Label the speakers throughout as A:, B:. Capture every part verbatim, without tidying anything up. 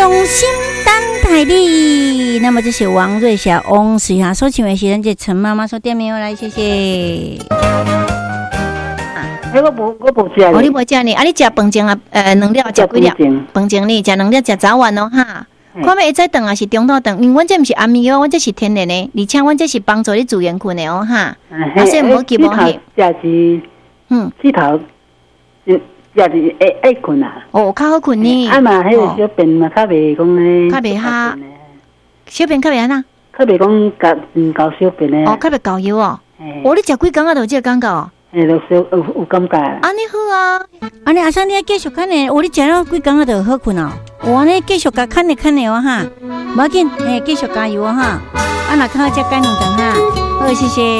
A: 用心等待你。那么这是王瑞霞、翁水霞所请的是咱这陈妈妈所点名来，谢谢。
B: 哎，我无我无食。
A: 哦，你无食呢？啊，你食饭前啊，呃，两粒食几粒？饭前你食两粒食早晚哦哈。看要会再顿还是中途顿？因为阮这不是安眠药，阮这是天然的，而且阮这是帮助你自然困的哦哈。啊，所以无急无急。
B: 食是，嗯，四头，食是会爱困啊。
A: 哦，较好困呢。
B: 啊嘛，迄个小便嘛，较袂讲咧。
A: 较袂哈。小便较袂安那？
B: 较袂讲搞嗯搞小便咧。
A: 哦，较袂搞油哦。哦，你食几工啊？就有这个感觉哦。
B: 诶，就是有有感觉。
A: 安尼好啊，安尼阿生你要继续看呢。哦，你食了几工啊，就好困哦。我呢继续加看呢看呢哦哈，无要紧，诶，继续加油哦哈。啊，那看再改两顿哈。好，谢谢。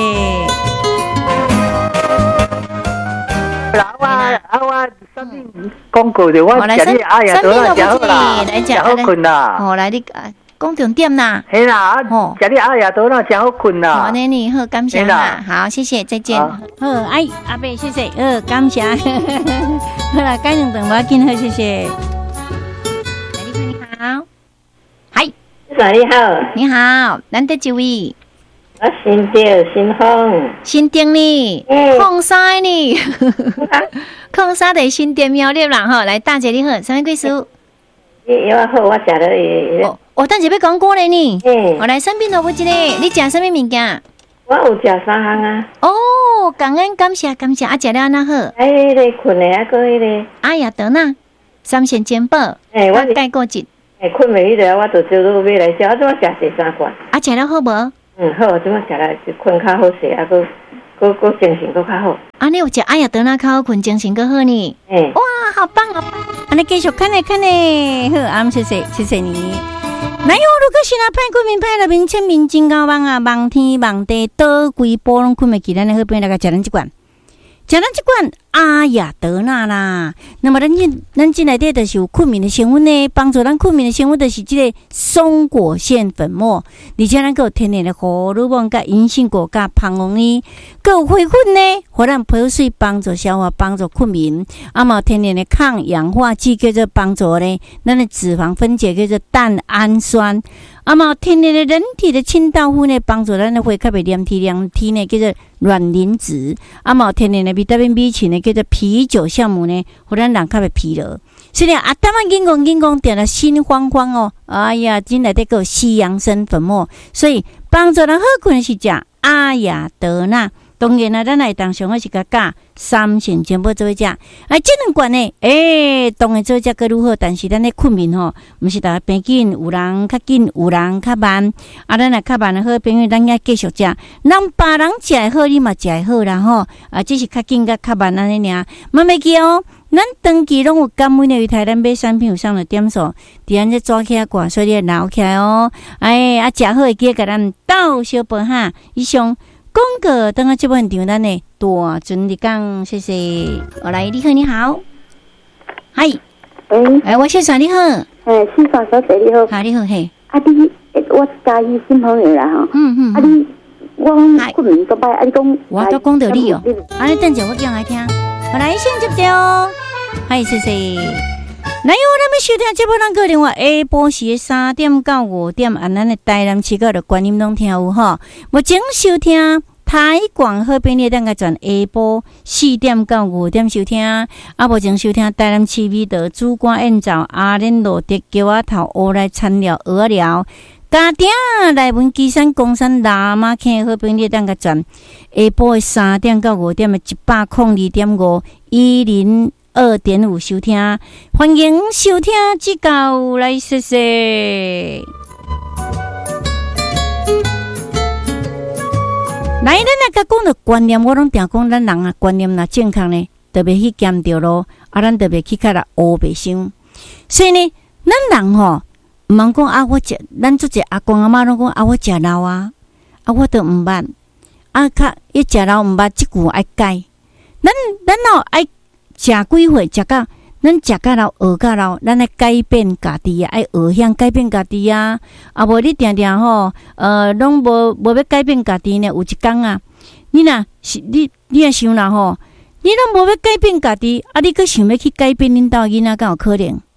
B: 老啊老啊，上面讲过的，我食你哎呀，都啦，食好啦，食好困啦。
A: 哦，来你啊。讲重点啦，
B: 系啦，哦，食你阿爷多啦，真好困啦。
A: 好，那你好，感谢啦，好，谢谢，再见。好，哎，阿伯，谢谢，呃，感谢。好啦，改两顿我紧好，谢谢。你好，嗨，
C: 你好，
A: 你好，难得几位？
C: 我新店新丰，
A: 新店呢？矿山呢？矿山的新店苗栗啦，哈，来，大姐你好，什么贵叔？
C: 你好，我食了伊。
A: 哦，等下要讲过嘞呢。嗯，我来生病了，我一个，你食什么物件？
C: 我有食三项啊。
A: 哦，感恩感谢感谢，啊，食了安那好？
C: 哎，迄个困的啊，个迄个。
A: 哎呀，得呐，三鲜煎宝。哎，我盖过一。
C: 哎，困袂迄个，我就朝路买来食，我怎么食第三罐？
A: 啊，食了好无？
C: 嗯，好，怎么食来就困较好势，啊，个个个精神个较好。
A: 啊，你有食哎呀，得呐，较好困，精神个好呢。哎，哇，好棒好棒！啊，你继续看呢看呢，好，啊，谢谢谢谢你。那有如果是那派过名派了名签名真高望啊，望天望地倒规波拢困袂起，咱的好朋友来个食咱这罐，食咱这罐阿雅德纳啦。那么咱进咱进来的就是有困眠的成分呢，帮助咱困眠的成分就是这个松果腺粉末，而且咱有天然的荷尔蒙、甲银杏果、甲胖红呢，佮有花粉呢，互咱排水帮助消化，帮助困眠。啊嘛天然的抗氧化剂叫做帮助呢，咱的脂肪分解叫做蛋氨酸。啊嘛天然的人体的清道夫呢，帮助咱的肺较袂黏体，黏体呢叫做卵磷脂。啊嘛天然的维他命 B 群呢叫做啤酒酵母呢，互咱人较袂疲劳。所以啊，当然紧讲紧讲，点了心慌慌哦，哎呀，进来得个西洋参粉末，所以帮助人好困是食阿雅德纳。当然啦，咱来当上我是甲加三鲜全部做一只，啊，这两罐呢，诶、欸，当然做一只更如何？但是咱咧困眠吼，毋是大家变紧，有人较紧，有人较慢，啊，咱若较慢的好朋友，咱也继续食，人别人食会好，你嘛食会好啦吼，啊，只是较紧甲较慢安尼尔，莫袂记哦。咱长期拢有感恩的，台咱买产品有上了点数，伫咱这抓起来挂，所以你留起来哦。哎，啊，食好会记甲咱倒小杯哈，以上。广告等下这本场咱呢大尊的讲，谢谢。我来，你好，你好，嗨，
D: 喂，
A: 哎，我先生你好，
D: 哎，先生小姐你好，
A: 好，你好，嘿，
D: 啊，你我嘉义新朋友啦哈，嗯嗯，啊你我困眠都摆，啊你讲，
A: 我都讲到你哦，啊你等下我讲来听，我来先接掉，嗨，谢谢。那有咱们收听这部咱个电话，下晡时三点到五点，按咱的台南市个的观音拢听有吼。目前收听台广好朋友，咱个转下晡四点到五点收听，啊，目前收听台南市美的主管演奏阿莲路的桥仔头乌来参料鹅寮。家庭来文基山公山喇嘛坑好朋友，咱个转下晡的三点到五点的一百空二点五一零。二点五收听，欢迎收听指教来谢谢。来，咱来甲讲的观念，我拢定讲，咱人啊观念若健康呢，特别去减掉咯，啊，咱特别去较来乌白想。所以呢，咱人吼，毋通讲啊，我食，咱做者阿公阿妈拢讲啊，我食老啊，啊，我都毋捌，啊，较伊食老毋捌，即句爱改。咱咱老爱。食几岁食到，咱食到老学到老，咱来改变家己啊，爱学向改变家己啊。啊，无你定定吼，呃，拢无无要改变家己呢。有一天啊，你若是你你若想啦吼，你拢无要改变家己，啊，你阁想要去改变恁兜囡仔，敢有可能？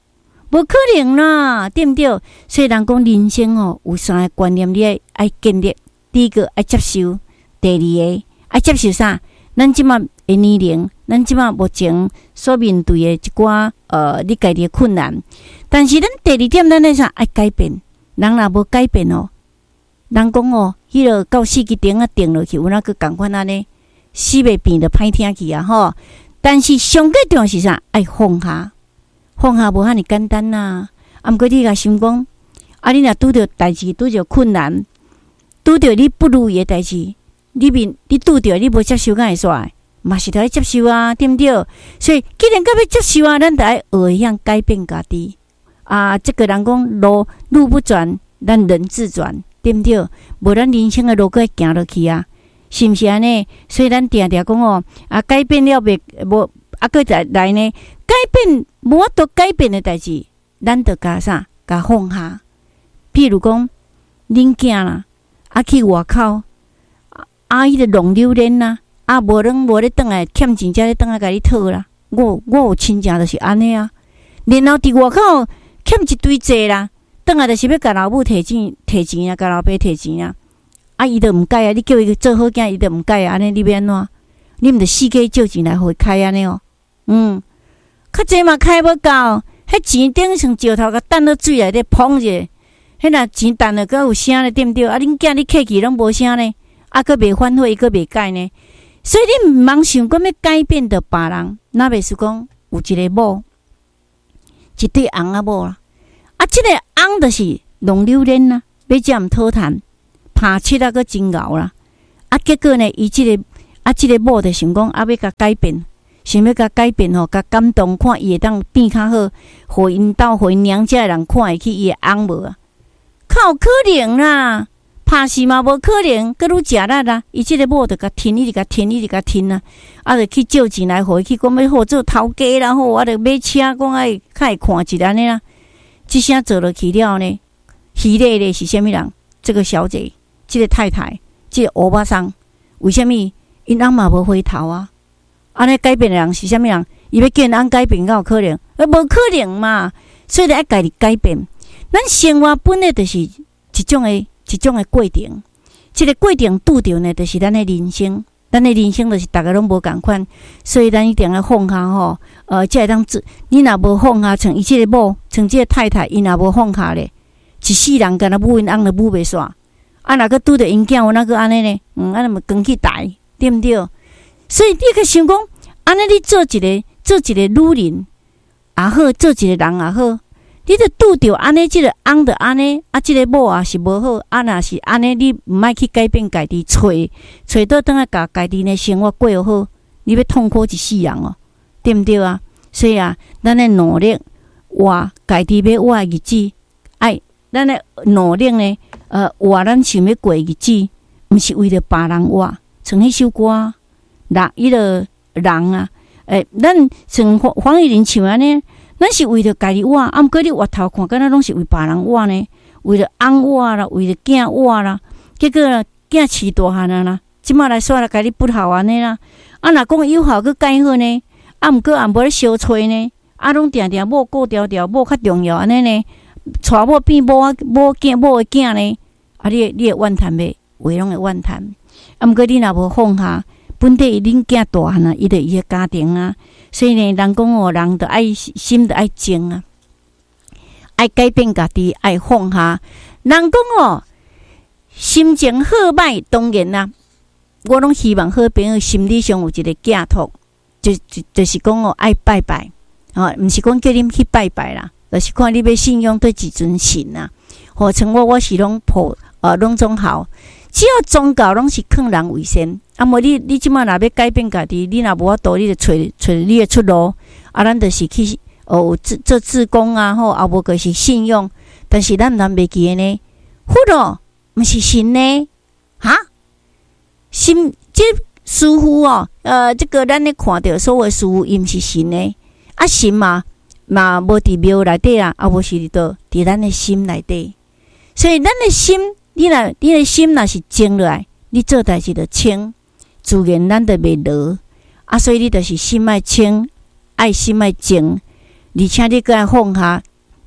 A: 无可能啦，对不对？所以人讲人生哦，有三个观念你爱爱建立。第一个爱接受，第二个爱接受啥？咱即马的年龄，咱即马目前所面对的一寡呃，你家己的困难。但是咱第二点，咱爱啥？爱改变。人若无改变哦，人讲哦，迄个到四季顶啊定落去，有哪个共款安尼，死袂变就歹听去啊吼。但是上个重要是啥？爱放下。放下无遐尼简单呐，啊！毋过你甲想讲，啊！你若拄着代志，拄着困难，拄着你不如意的代志，你面你拄着你无接受，敢会煞？嘛是得接受啊，对毋对？所以既然甲要接受啊，咱得爱学会晓改变家己啊！这个人讲路路不转，咱人自转，对毋对？无咱人生的路搁行落去啊，是毋是安尼？所以咱定定讲哦，啊，改变了袂无啊，搁来来呢？改变无法度改变的代志，咱着加啥？加放下。譬如讲，恁囝啦，啊去外口，啊迄个弄榴莲啦，啊无能无咧转来，欠钱才咧转来甲你讨啦。我我有亲戚就是安尼啊。然后伫外口欠一堆债啦，转来就是要甲老母摕钱摕钱啊，甲老爸摕钱啊。啊伊着毋改啊，你叫伊做好囝，伊着毋改啊，安尼你要安怎？你毋着四界借钱来互伊开安尼哦？嗯。较济嘛开无够，迄钱顶像石头甲等到水内底捧者，迄若钱等了，阁有声咧，对毋对？啊，恁囝你客气拢无声咧，啊，阁袂反悔，伊阁袂改呢。所以你毋茫想讲要改变着别人，那袂是讲有一个某，一对翁仔某啦。啊，即、这个翁就是弄榴莲啦，要占讨谈，拍七啊，阁真熬啦。啊，结果呢，伊即、这个啊，即、这个某就想讲啊，要甲改变。想要甲改变吼，甲感动，看伊会当变较好，互因兜互因娘家的人看会起伊的翁无啊？靠可能啦，拍死嘛无可能，阁愈食力啦。伊即个某着甲听，伊直甲听，伊直甲听啊，啊着去借钱来互伊去，讲要互做头家啦，吼，啊着买车，讲爱较会看一安尼啦。即声做落去了呢，喜乐的是啥物人？这个小姐，即、这个太太，即、这个欧巴桑，为虾米因翁嘛无回头啊？安尼改变的人是啥物人？伊要叫人改变，敢有可能？呃，无可能嘛！所以你爱家己改变。咱生活本来就是一种诶，一种诶过程。即、这个过程拄着呢，就是咱诶人生。咱诶人生就是逐个拢无共款，所以咱一定要放下吼。呃，才会当做你若无放下，像伊即个某，像即个太太，伊若无放下咧，一世人干若母因翁都母袂煞。啊，若个拄着因囝，有哪个安尼呢？嗯，安尼咪扛去台，对毋对？所以你去想讲，安尼你做一个做一个女人也好，做一个人也好，你着拄着安尼，即个翁着安尼，啊，即个某也是无好，啊，若是安尼，你毋爱去改变家己，找找倒转来甲家己的生活过好，你要痛苦一世人哦，对毋对啊？所以啊，咱的努力活家己要活日子，爱咱的努力呢，呃，活咱想要过日子，毋是为了别人活，像迄首歌。人伊个人啊，诶，咱像黄黄义玲唱安尼，咱是为着家己活，啊，毋过你回头看，敢若拢是为别人活呢？为了翁活啦，为了囝活啦，结果啦，囝饲大汉啊啦，即马来煞来家己不好安尼啦。啊，若讲有效佫改好呢，啊，毋过也无咧相催呢，啊，拢定定某顾条条，某较重要安尼呢，带某变某啊，某囝某诶囝呢，啊，你你会怨叹袂？话拢会怨叹，啊，毋过你若无放下。本地恁囝大汉啊，伊着伊个家庭啊，所以呢，人讲哦，人着爱心着爱静啊，爱改变家己，爱放下。人讲哦，心情好歹当然啦、啊，我拢希望好朋友心理上有一个寄托，就就就是讲哦，爱拜拜，哦，毋是讲叫恁去拜拜啦，就是看你要信仰对一尊神啊。或像我，我是拢普呃拢总好。只要宗教拢是劝人为先，啊，无你你即马若要改变家己，你若无法度，你就找找你的出路。啊，咱就是去哦做做志工啊，吼，啊无就是信用。但是咱毋通袂记诶呢，佛哦，毋是神呢，哈？神即师傅哦，呃，这个咱咧看到所有师傅，伊毋是神呢，啊神嘛嘛无伫庙内底啊，啊无是伫倒伫咱诶心内底，所以咱诶心。你若你的心若是静落来，你做代志就清，自然咱就袂落。啊，所以你就是心爱清，爱心爱静，而且你搁爱放下。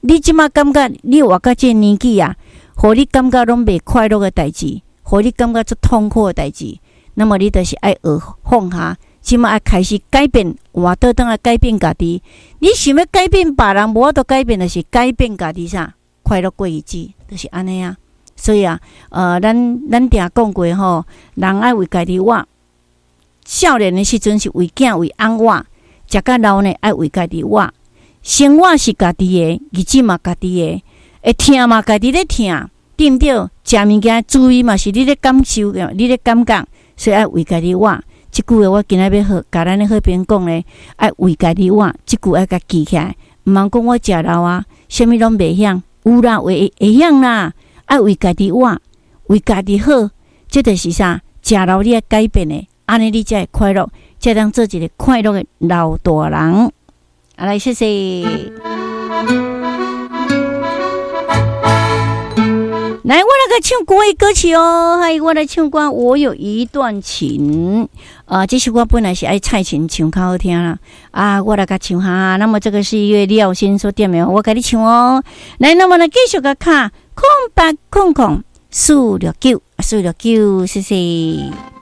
A: 你即马感觉你活到这年纪啊，互你感觉拢袂快乐的代志，互你感觉足痛苦的代志，那么你就是爱学放下，即马爱开始改变，换倒转来改变家己。你想要改变别人，无法度改变的是改变家己啥？快乐过日子，就是安尼啊。所以啊，呃，咱咱定讲过吼，人爱为家己活。少年的时阵是为囝为翁活，食到老呢爱为家己活。生活是家己的，日子嘛家己的，会疼嘛家己咧疼，对毋对？食物件注意嘛是你咧感受的，你咧感觉，所以爱为家己活。即句话我今仔要好，甲咱的好朋友讲咧，爱为家己活，即句爱甲记起来。毋通讲我食老啊，啥物拢袂晓，有啦，会会晓啦。爱为家己活，为家己好，这就是啥？食老你爱改变的，安尼你才会快乐，才当做一个快乐的老大人。啊，来谢谢。来，我来个唱国语歌曲哦，嗨，我来唱歌。我有一段情，啊，这首歌本来是爱蔡琴唱较好听啦，啊，我来个唱哈。那么这个是一位廖先所点的，我给你唱哦。来，那么来继续个卡空八空空四六九四六九，谢谢。